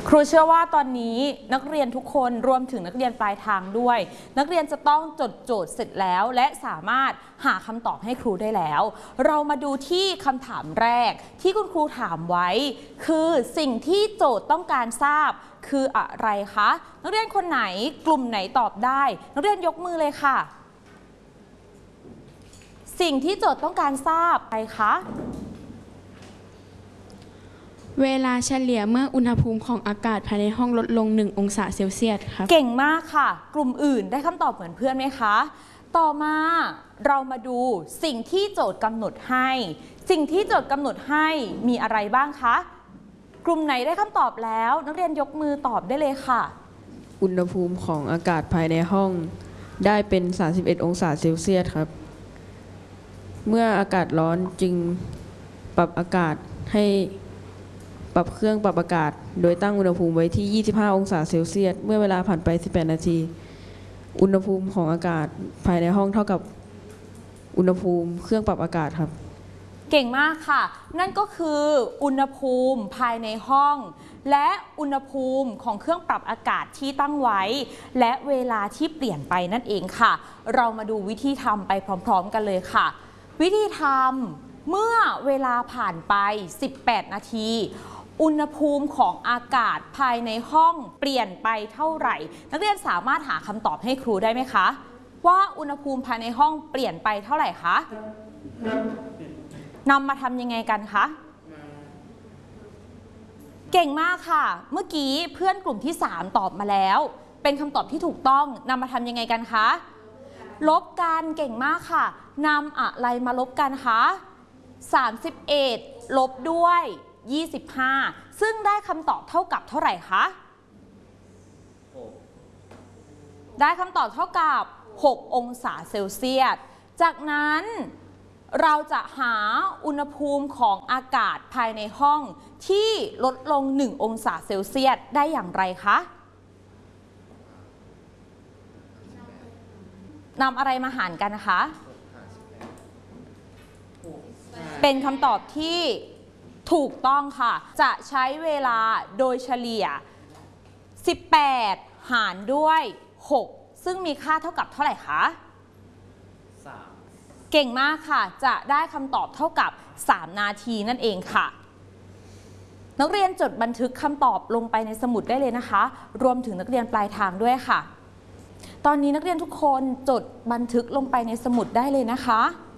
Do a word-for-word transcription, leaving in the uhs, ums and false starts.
ครูเชื่อว่าตอนนี้นักเรียนทุกคนรวมถึงนักเรียนปลายทางด้วยนักเรียนจะต้องจดโจทย์เสร็จแล้วและสามารถหาคำตอบให้ครูได้แล้วเรามาดูที่คำถามแรกที่คุณครูถามไว้คือสิ่งที่โจทย์ต้องการทราบคืออะไรคะนักเรียนคนไหนกลุ่มไหนตอบได้นักเรียนยกมือเลยค่ะสิ่งที่โจทย์ต้องการทราบอะไรคะเวลาเฉลี่ยเมื่ออุณหภูมิของอากาศภายในห้องลดลงหนึ่งองศาเซลเซียสครับเก่งมากค่ะกลุ่มอื่นได้คำตอบเหมือนเพื่อนไหมคะต่อมาเรามาดูสิ่งที่โจทย์กำหนดให้สิ่งที่โจทย์กำหนดให้มีอะไรบ้างคะกลุ่มไหนได้คำตอบแล้วนักเรียนยกมือตอบได้เลยค่ะอุณหภูมิของอากาศภายในห้องได้เป็นสามสิบเอ็ดองศาเซลเซียสครับเมื่ออากาศร้อนจึงปรับอากาศให้ปรับเครื่องปรับอากาศโดยตั้งอุณหภูมิไว้ที่ยี่สิบห้าองศาเซลเซียสเมื่อเวลาผ่านไปสิบแปดนาทีอุณหภูมิของอากาศภายในห้องเท่ากับอุณหภูมิเครื่องปรับอากาศครับเก่งมากค่ะนั่นก็คืออุณหภูมิภายในห้องและอุณหภูมิของเครื่องปรับอากาศที่ตั้งไว้และเวลาที่เปลี่ยนไปนั่นเองค่ะเรามาดูวิธีทำไปพร้อมๆกันเลยค่ะวิธีทำเมื่อเวลาผ่านไปสิบแปดนาทีอุณหภูมิของอากาศภายในห้องเปลี่ยนไปเท่าไหร่นักเรียนสามารถหาคำตอบให้ครูได้ไหมคะว่าอุณหภูมิภายในห้องเปลี่ยนไปเท่าไหร่คะนำมาทำยังไงกันคะเก่งมากค่ะเมื่อกี้เพื่อนกลุ่มที่สามตอบมาแล้วเป็นคำตอบที่ถูกต้องนำมาทำยังไงกันคะลบกันเก่งมากค่ะนำอะไรมาลบกันคะสามสิบเอ็ดลบด้วยยี่สิบห้าซึ่งได้คำตอบเท่ากับเท่าไหร่คะได้คำตอบเท่ากับหกองศาเซลเซียสจากนั้นเราจะหาอุณหภูมิของอากาศภายในห้องที่ลดลงหนึ่งองศาเซลเซียสได้อย่างไรคะนำอะไรมาหารกันนะคะเป็นคำตอบที่ถูกต้องค่ะจะใช้เวลาโดยเฉลี่ยสิบแปดหารด้วยหกซึ่งมีค่าเท่ากับเท่าไหร่คะสามเก่งมากค่ะจะได้คำตอบเท่ากับสามนาทีนั่นเองค่ะนักเรียนจดบันทึกคำตอบลงไปในสมุดได้เลยนะคะรวมถึงนักเรียนปลายทางด้วยค่ะตอนนี้นักเรียนทุกคนจดบันทึกลงไปในสมุดได้เลยนะคะ